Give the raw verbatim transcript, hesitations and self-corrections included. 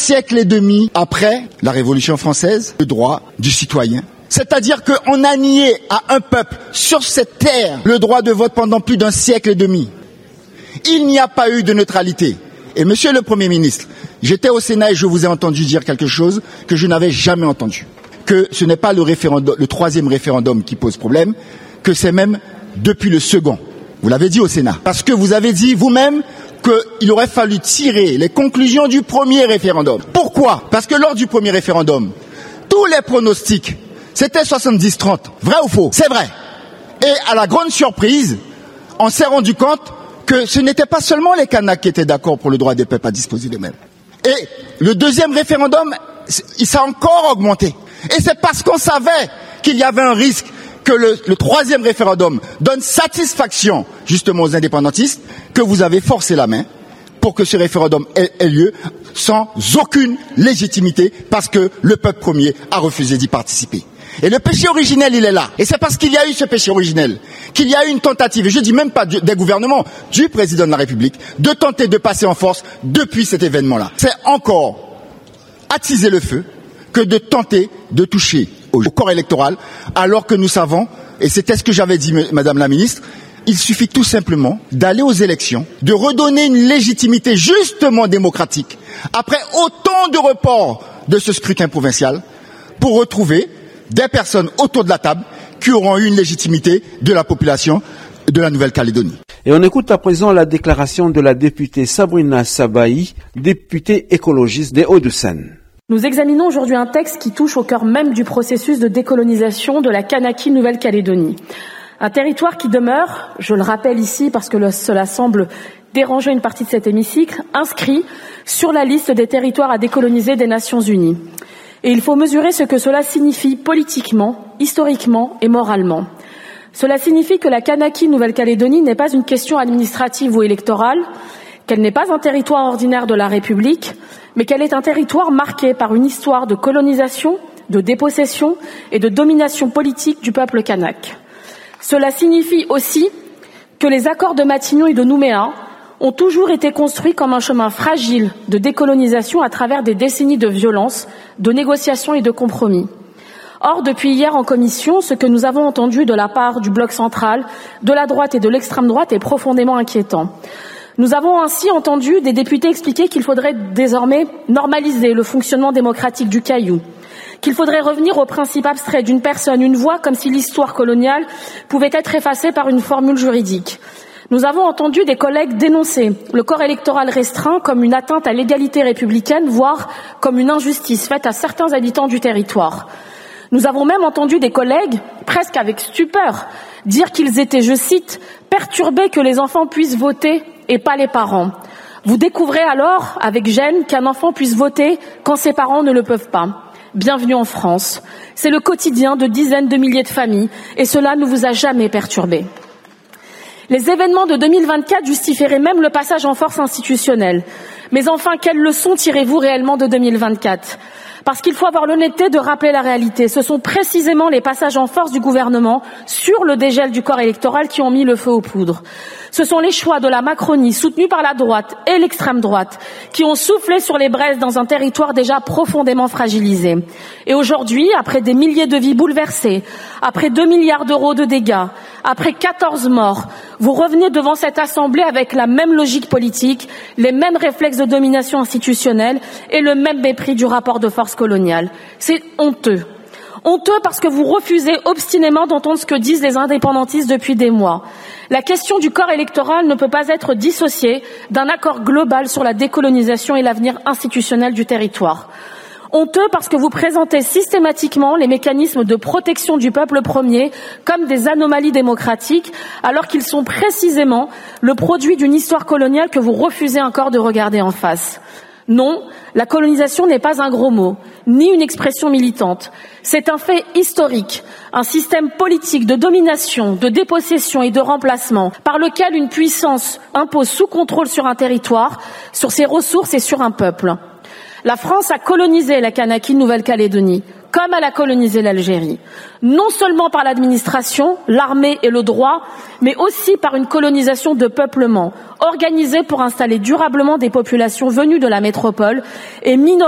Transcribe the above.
siècle et demi après la Révolution française, le droit du citoyen. C'est-à-dire qu'on a nié à un peuple sur cette terre le droit de vote pendant plus d'un siècle et demi. Il n'y a pas eu de neutralité. Et monsieur le Premier ministre, j'étais au Sénat et je vous ai entendu dire quelque chose que je n'avais jamais entendu. Que ce n'est pas le référendum, le troisième référendum qui pose problème, que c'est même depuis le second. Vous l'avez dit au Sénat. Parce que vous avez dit vous-même qu'il aurait fallu tirer les conclusions du premier référendum. Pourquoi? Parce que lors du premier référendum, tous les pronostics, c'était soixante-dix trente. Vrai ou faux? C'est vrai. Et à la grande surprise, on s'est rendu compte que ce n'était pas seulement les Kanaks qui étaient d'accord pour le droit des peuples à disposer d'eux-mêmes. Et le deuxième référendum, il s'est encore augmenté. Et c'est parce qu'on savait qu'il y avait un risque que le, le troisième référendum donne satisfaction justement aux indépendantistes que vous avez forcé la main pour que ce référendum ait, ait lieu sans aucune légitimité parce que le peuple premier a refusé d'y participer. Et le péché originel, il est là. Et c'est parce qu'il y a eu ce péché originel qu'il y a eu une tentative, et je ne dis même pas du, des gouvernements, du président de la République, de tenter de passer en force depuis cet événement-là. C'est encore attiser le feu que de tenter de toucher au, au corps électoral, alors que nous savons, et c'était ce que j'avais dit, Madame la Ministre, il suffit tout simplement d'aller aux élections, de redonner une légitimité justement démocratique, après autant de reports de ce scrutin provincial, pour retrouver des personnes autour de la table qui auront eu une légitimité de la population de la Nouvelle-Calédonie. Et on écoute à présent la déclaration de la députée Sabrina Sabahi, députée écologiste des Hauts-de-Seine. Nous examinons aujourd'hui un texte qui touche au cœur même du processus de décolonisation de la Kanaky Nouvelle-Calédonie. Un territoire qui demeure, je le rappelle ici parce que le, cela semble déranger une partie de cet hémicycle, inscrit sur la liste des territoires à décoloniser des Nations Unies. Et il faut mesurer ce que cela signifie politiquement, historiquement et moralement. Cela signifie que la Kanaky Nouvelle-Calédonie n'est pas une question administrative ou électorale, qu'elle n'est pas un territoire ordinaire de la République, mais qu'elle est un territoire marqué par une histoire de colonisation, de dépossession et de domination politique du peuple kanak. Cela signifie aussi que les accords de Matignon et de Nouméa ont toujours été construits comme un chemin fragile de décolonisation à travers des décennies de violence, de négociations et de compromis. Or, depuis hier en commission, ce que nous avons entendu de la part du bloc central, de la droite et de l'extrême droite est profondément inquiétant. Nous avons ainsi entendu des députés expliquer qu'il faudrait désormais normaliser le fonctionnement démocratique du Caillou, qu'il faudrait revenir au principe abstrait d'une personne, une voix, comme si l'histoire coloniale pouvait être effacée par une formule juridique. Nous avons entendu des collègues dénoncer le corps électoral restreint comme une atteinte à l'égalité républicaine, voire comme une injustice faite à certains habitants du territoire. Nous avons même entendu des collègues, presque avec stupeur, dire qu'ils étaient, je cite, « perturbés que les enfants puissent voter et pas les parents ». Vous découvrez alors, avec gêne, qu'un enfant puisse voter quand ses parents ne le peuvent pas. Bienvenue en France. C'est le quotidien de dizaines de milliers de familles et cela ne vous a jamais perturbé. Les événements de deux mille vingt-quatre justifieraient même le passage en force institutionnelle. Mais enfin, quelles leçons tirez-vous réellement de deux mille vingt-quatre ? Parce qu'il faut avoir l'honnêteté de rappeler la réalité. Ce sont précisément les passages en force du gouvernement sur le dégel du corps électoral qui ont mis le feu aux poudres. Ce sont les choix de la Macronie, soutenus par la droite et l'extrême droite, qui ont soufflé sur les braises dans un territoire déjà profondément fragilisé. Et aujourd'hui, après des milliers de vies bouleversées, après deux milliards d'euros de dégâts, après quatorze morts, vous revenez devant cette Assemblée avec la même logique politique, les mêmes réflexes de domination institutionnelle et le même mépris du rapport de force coloniale. C'est honteux. Honteux parce que vous refusez obstinément d'entendre ce que disent les indépendantistes depuis des mois. La question du corps électoral ne peut pas être dissociée d'un accord global sur la décolonisation et l'avenir institutionnel du territoire. Honteux parce que vous présentez systématiquement les mécanismes de protection du peuple premier comme des anomalies démocratiques, alors qu'ils sont précisément le produit d'une histoire coloniale que vous refusez encore de regarder en face. Non, la colonisation n'est pas un gros mot, ni une expression militante. C'est un fait historique, un système politique de domination, de dépossession et de remplacement, par lequel une puissance impose sous contrôle sur un territoire, sur ses ressources et sur un peuple. La France a colonisé la Kanaky Nouvelle-Calédonie, comme elle a colonisé l'Algérie, non seulement par l'administration, l'armée et le droit, mais aussi par une colonisation de peuplement, organisée pour installer durablement des populations venues de la métropole et minoritaires